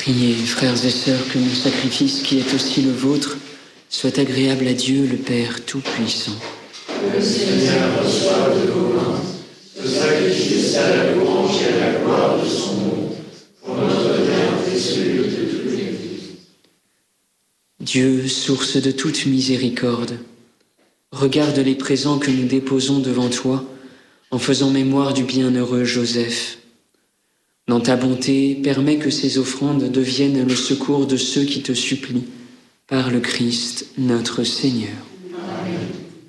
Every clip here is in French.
Priez, frères et sœurs, que mon sacrifice, qui est aussi le vôtre, soit agréable à Dieu, le Père Tout-Puissant. Que le Seigneur reçoive de vos mains ce sacrifice à la louange et à la gloire de son nom, pour notre bien et celui de toute l'Église. Dieu, source de toute miséricorde, regarde les présents que nous déposons devant toi, en faisant mémoire du bienheureux Joseph. Dans ta bonté, permets que ces offrandes deviennent le secours de ceux qui te supplient, par le Christ notre Seigneur. Amen.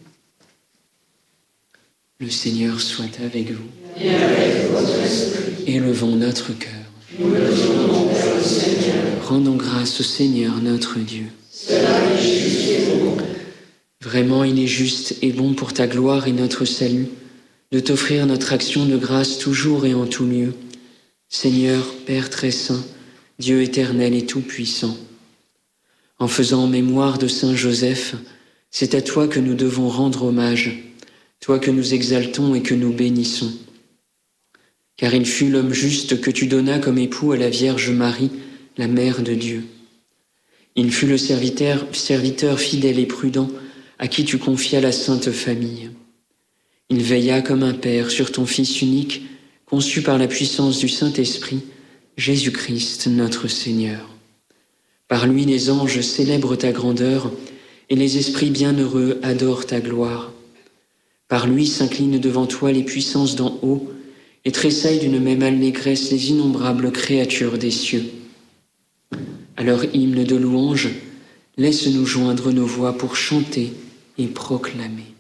Le Seigneur soit avec vous. Et avec votre esprit. Élevons notre cœur. Nous le tournons vers le Seigneur. Rendons grâce au Seigneur notre Dieu. Cela est juste et bon. Vraiment, il est juste et bon pour ta gloire et notre salut, de t'offrir notre action de grâce toujours et en tout lieu. Seigneur, Père très saint, Dieu éternel et tout-puissant, en faisant mémoire de Saint Joseph, c'est à toi que nous devons rendre hommage, toi que nous exaltons et que nous bénissons. Car il fut l'homme juste que tu donnas comme époux à la Vierge Marie, la Mère de Dieu. Il fut le serviteur fidèle et prudent à qui tu confias la Sainte Famille. Il veilla comme un Père sur ton Fils unique, conçu par la puissance du Saint-Esprit, Jésus-Christ notre Seigneur. Par lui les anges célèbrent ta grandeur et les esprits bienheureux adorent ta gloire. Par lui s'inclinent devant toi les puissances d'en haut et tressaillent d'une même allégresse les innombrables créatures des cieux. À leur hymne de louange, laisse-nous joindre nos voix pour chanter et proclamer.